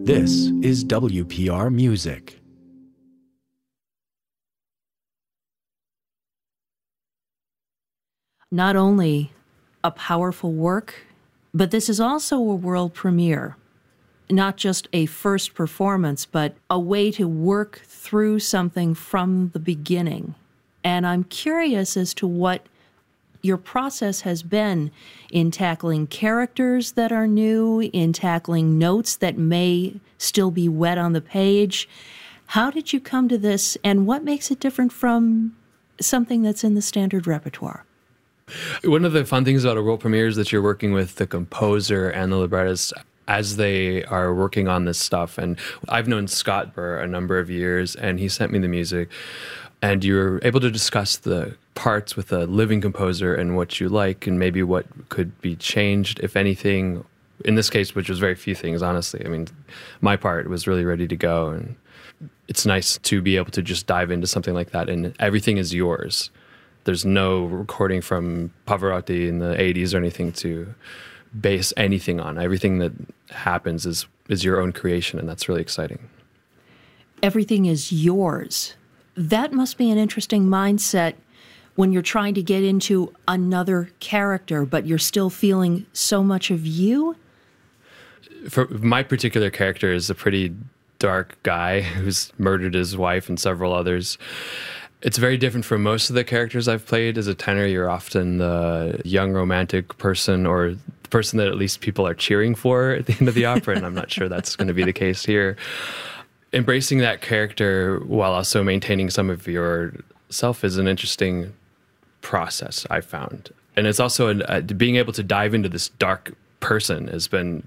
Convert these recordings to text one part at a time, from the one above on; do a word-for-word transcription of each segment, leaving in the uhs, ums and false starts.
This is W P R Music. Not only a powerful work, but this is also a world premiere. Not just a first performance, but a way to work through something from the beginning. And I'm curious as to what your process has been in tackling characters that are new, in tackling notes that may still be wet on the page. How did you come to this, and what makes it different from something that's in the standard repertoire? One of the fun things about a world premiere is that you're working with the composer and the librettist as they are working on this stuff. And I've known Scott Burr a number of years, and he sent me the music. And you're able to discuss the parts with a living composer and what you like and maybe what could be changed, if anything. In this case, which was very few things, honestly. I mean, my part was really ready to go. And it's nice to be able to just dive into something like that, and everything is yours. There's no recording from Pavarotti in the eighties or anything to base anything on. Everything that happens is, is your own creation, and that's really exciting. Everything is yours. That must be an interesting mindset when you're trying to get into another character, but you're still feeling so much of you. For my particular character is a pretty dark guy who's murdered his wife and several others. It's very different from most of the characters I've played. As a tenor, you're often the young romantic person, or the person that at least people are cheering for at the end of the opera, and I'm not sure that's going to be the case here. Embracing that character while also maintaining some of yourself is an interesting process, I found. And it's also an, uh, being able to dive into this dark person has been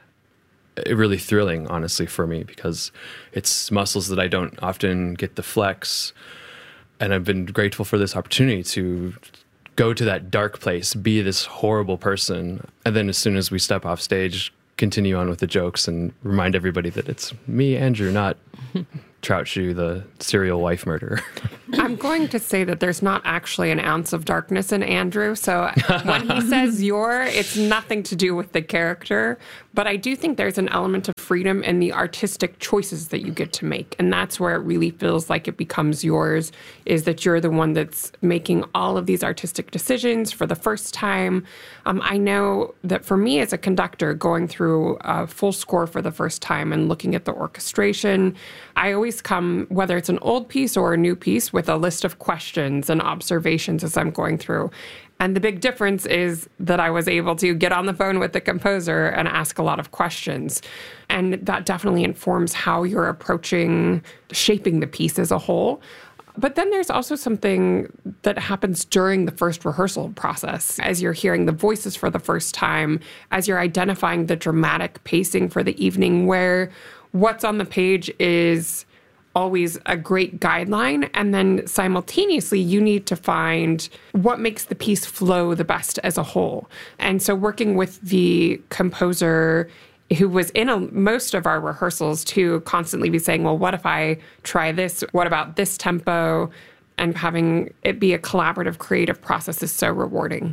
really thrilling, honestly, for me, because it's muscles that I don't often get to flex. And I've been grateful for this opportunity to go to that dark place, be this horrible person, and then as soon as we step off stage, continue on with the jokes and remind everybody that it's me, Andrew, not Trout Shoe, the serial wife murderer. I'm going to say that there's not actually an ounce of darkness in Andrew. So when he says you're, it's nothing to do with the character. But I do think there's an element of freedom in the artistic choices that you get to make. And that's where it really feels like it becomes yours, is that you're the one that's making all of these artistic decisions for the first time. Um, I know that for me as a conductor, going through a full score for the first time and looking at the orchestration, I always come, whether it's an old piece or a new piece, with a list of questions and observations as I'm going through. And the big difference is that I was able to get on the phone with the composer and ask a lot of questions. And that definitely informs how you're approaching shaping the piece as a whole. But then there's also something that happens during the first rehearsal process, as you're hearing the voices for the first time, as you're identifying the dramatic pacing for the evening, where what's on the page is always a great guideline. And then simultaneously, you need to find what makes the piece flow the best as a whole. And so working with the composer who was in a, most of our rehearsals to constantly be saying, well, what if I try this? What about this tempo? And having it be a collaborative, creative process is so rewarding.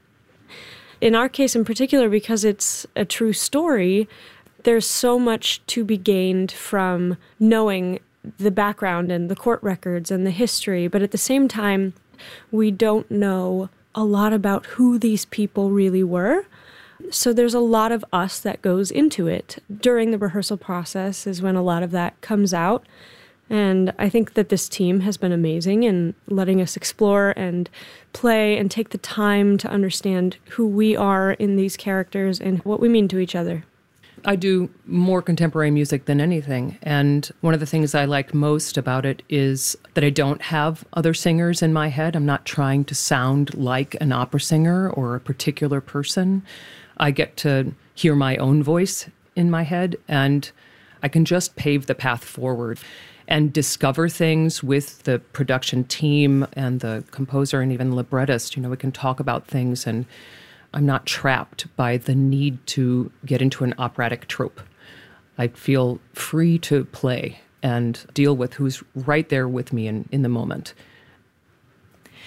In our case in particular, because it's a true story, there's so much to be gained from knowing the background and the court records and the history. But at the same time, we don't know a lot about who these people really were. So there's a lot of us that goes into it. During the rehearsal process is when a lot of that comes out. And I think that this team has been amazing in letting us explore and play and take the time to understand who we are in these characters and what we mean to each other. I do more contemporary music than anything, and one of the things I like most about it is that I don't have other singers in my head. I'm not trying to sound like an opera singer or a particular person. I get to hear my own voice in my head, and I can just pave the path forward and discover things with the production team and the composer and even librettist. You know, we can talk about things, and I'm not trapped by the need to get into an operatic trope. I feel free to play and deal with who's right there with me in, in the moment.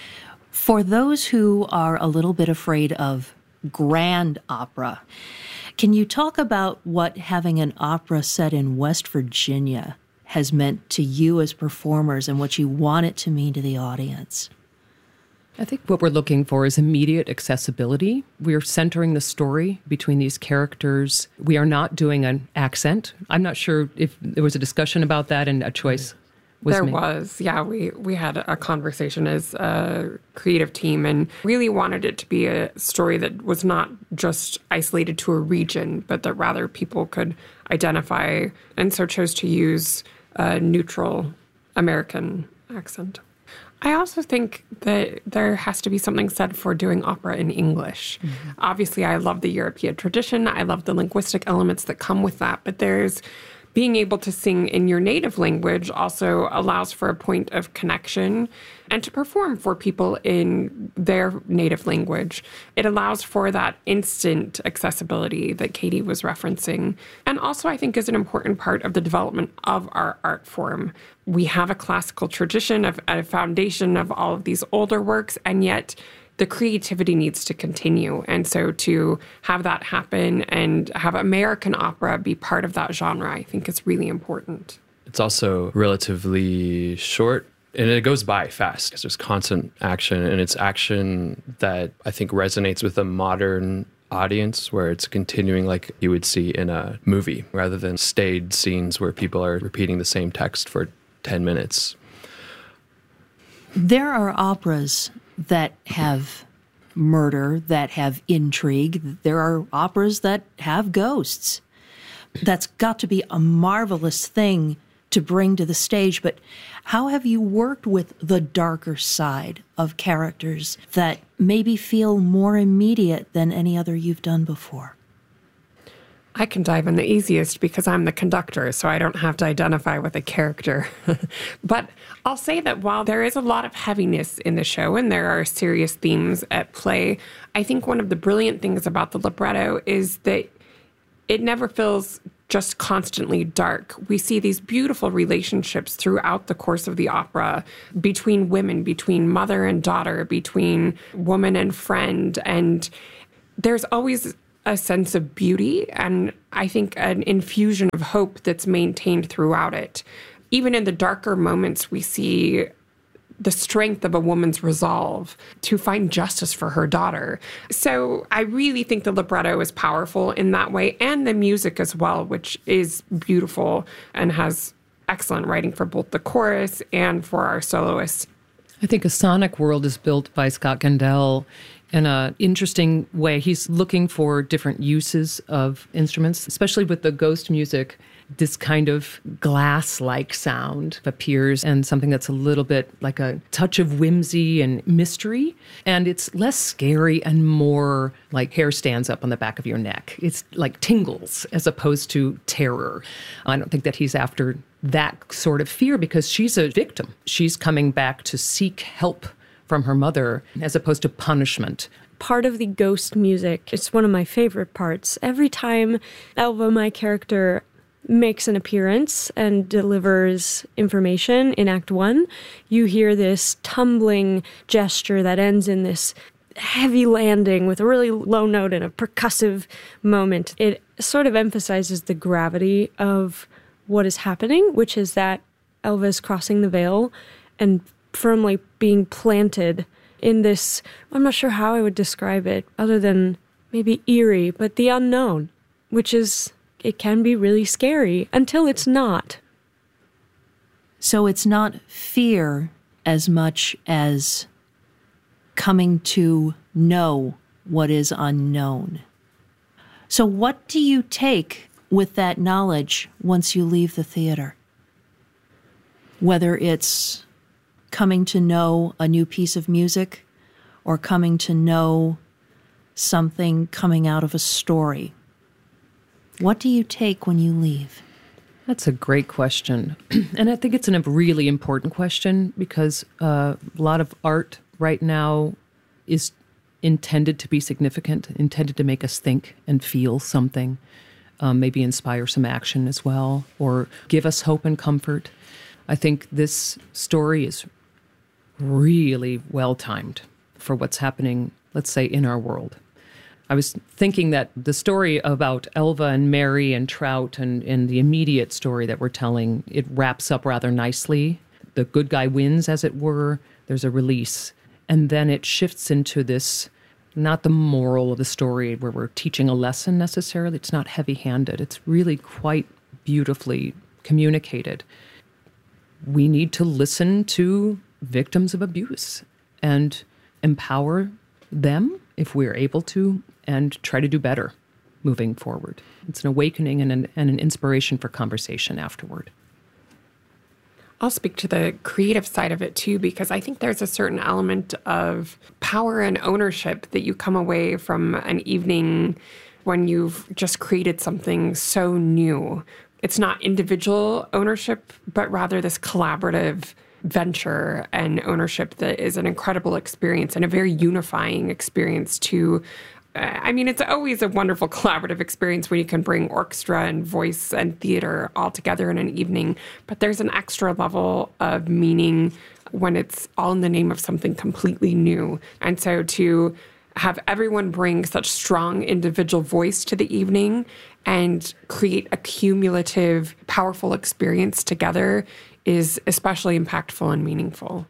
For those who are a little bit afraid of grand opera, Can you talk about what having an opera set in West Virginia has meant to you as performers and what you want it to mean to the audience? I think what we're looking for is immediate accessibility. We are centering the story between these characters. We are not doing an accent. I'm not sure if there was a discussion about that and a choice was there made. was. Yeah, we, we had a conversation as a creative team and really wanted it to be a story that was not just isolated to a region, but that rather people could identify, and so chose to use a neutral American accent. I also think that there has to be something said for doing opera in English. Mm-hmm. Obviously, I love the European tradition. I love the linguistic elements that come with that. But there's being able to sing in your native language also allows for a point of connection and to perform for people in their native language. It allows for that instant accessibility that Katie was referencing. And also, I think, is an important part of the development of our art form. We have a classical tradition, of a foundation of all of these older works, and yet the creativity needs to continue. And so to have that happen and have American opera be part of that genre, I think is really important. It's also relatively short, and it goes by fast because there's constant action, and it's action that I think resonates with a modern audience, where it's continuing like you would see in a movie rather than staged scenes where people are repeating the same text for ten minutes. There are operas that have murder, that have intrigue. There are operas that have ghosts. That's got to be a marvelous thing to bring to the stage. But how have you worked with the darker side of characters that maybe feel more immediate than any other you've done before? I can dive in the easiest because I'm the conductor, so I don't have to identify with a character. But I'll say that while there is a lot of heaviness in the show and there are serious themes at play, I think one of the brilliant things about the libretto is that it never feels just constantly dark. We see these beautiful relationships throughout the course of the opera between women, between mother and daughter, between woman and friend, and there's always a sense of beauty and I think an infusion of hope that's maintained throughout it. Even in the darker moments, we see the strength of a woman's resolve to find justice for her daughter. So I really think the libretto is powerful in that way, and the music as well, which is beautiful and has excellent writing for both the chorus and for our soloists. I think A Sonic World is built by Scott Gandel in an interesting way. He's looking for different uses of instruments, especially with the ghost music. This kind of glass-like sound appears, and something that's a little bit like a touch of whimsy and mystery. And it's less scary and more like hair stands up on the back of your neck. It's like tingles as opposed to terror. I don't think that he's after that sort of fear because she's a victim. She's coming back to seek help from her mother as opposed to punishment. Part of the ghost music, it's one of my favorite parts. Every time Elva, my character, makes an appearance and delivers information in Act One, you hear this tumbling gesture that ends in this heavy landing with a really low note and a percussive moment. It sort of emphasizes the gravity of what is happening, which is that Elva is crossing the veil and firmly being planted in this, I'm not sure how I would describe it, other than maybe eerie, but the unknown, which is, it can be really scary until it's not. So it's not fear as much as coming to know what is unknown. So what do you take with that knowledge once you leave the theater? Whether it's coming to know a new piece of music or coming to know something coming out of a story. What do you take when you leave? That's a great question. And I think it's a really important question because uh, a lot of art right now is intended to be significant, intended to make us think and feel something, um, maybe inspire some action as well, or give us hope and comfort. I think this story is really well-timed for what's happening, let's say, in our world. I was thinking that the story about Elva and Mary and Trout and, and the immediate story that we're telling, it wraps up rather nicely. The good guy wins, as it were. There's a release. And then it shifts into this, not the moral of the story where we're teaching a lesson necessarily. It's not heavy-handed. It's really quite beautifully communicated. We need to listen to victims of abuse and empower them if we're able to, and try to do better moving forward. It's an awakening and an, and an inspiration for conversation afterward. I'll speak to the creative side of it too, because I think there's a certain element of power and ownership that you come away from an evening when you've just created something so new. It's not individual ownership, but rather this collaborative venture and ownership that is an incredible experience and a very unifying experience to, I mean, it's always a wonderful collaborative experience when you can bring orchestra and voice and theater all together in an evening, but there's an extra level of meaning when it's all in the name of something completely new. And so to have everyone bring such strong individual voice to the evening and create a cumulative, powerful experience together is especially impactful and meaningful.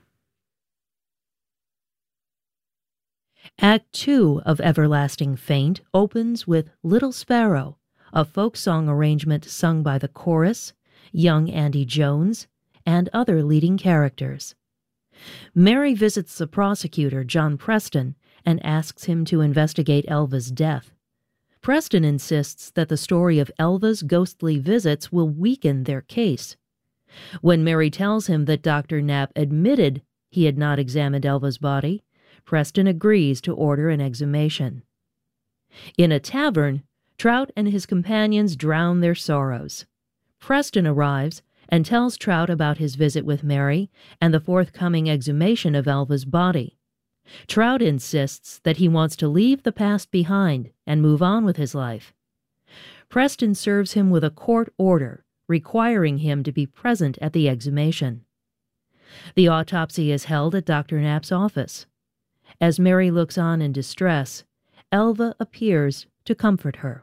Act two of Everlasting Faint opens with Little Sparrow, a folk song arrangement sung by the chorus, young Andy Jones, and other leading characters. Mary visits the prosecutor, John Preston, and asks him to investigate Elva's death. Preston insists that the story of Elva's ghostly visits will weaken their case. When Mary tells him that Doctor Knapp admitted he had not examined Elva's body, Preston agrees to order an exhumation. In a tavern, Trout and his companions drown their sorrows. Preston arrives and tells Trout about his visit with Mary and the forthcoming exhumation of Elva's body. Trout insists that he wants to leave the past behind and move on with his life. Preston serves him with a court order requiring him to be present at the exhumation. The autopsy is held at Doctor Knapp's office. As Mary looks on in distress, Elva appears to comfort her.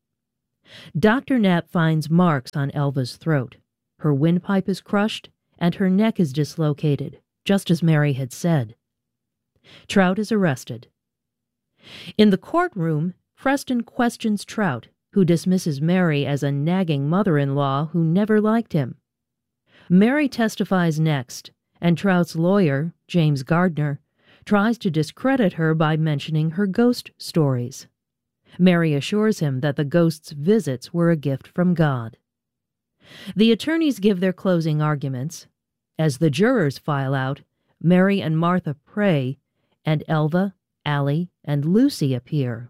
Doctor Knapp finds marks on Elva's throat. Her windpipe is crushed, and her neck is dislocated, just as Mary had said. Trout is arrested. In the courtroom, Preston questions Trout, who dismisses Mary as a nagging mother-in-law who never liked him. Mary testifies next, and Trout's lawyer, James Gardner, tries to discredit her by mentioning her ghost stories. Mary assures him that the ghost's visits were a gift from God. The attorneys give their closing arguments. As the jurors file out, Mary and Martha pray, and Elva, Allie, and Lucy appear.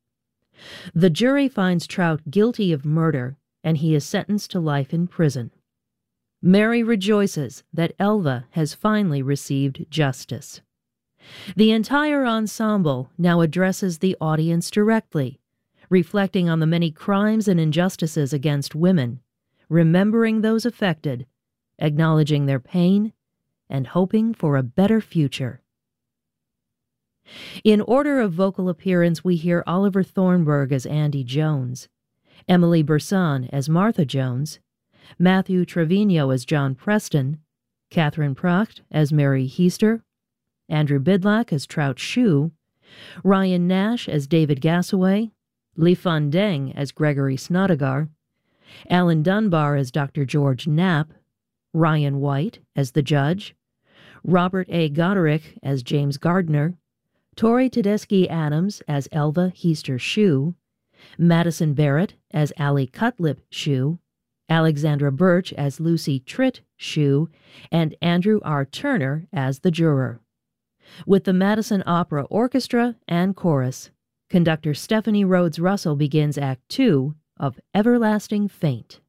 The jury finds Trout guilty of murder, and he is sentenced to life in prison. Mary rejoices that Elva has finally received justice. The entire ensemble now addresses the audience directly, reflecting on the many crimes and injustices against women, remembering those affected, acknowledging their pain, and hoping for a better future. In order of vocal appearance, we hear Oliver Thornburg as Andy Jones, Emily Berson as Martha Jones, Matthew Trevino as John Preston, Catherine Pracht as Mary Heister, Andrew Bidlack as Trout Shue, Ryan Nash as David Gassaway, Li Fan Deng as Gregory Snodagar, Alan Dunbar as Doctor George Knapp, Ryan White as the judge, Robert A. Goderick as James Gardner, Tori Tedeschi Adams as Elva Heister Shue, Madison Barrett as Allie Cutlip Shue, Alexandra Birch as Lucy Tritt Shue, and Andrew R. Turner as the juror. With the Madison Opera Orchestra and Chorus, conductor Stephanie Rhodes Russell begins Act Two of Everlasting Faint.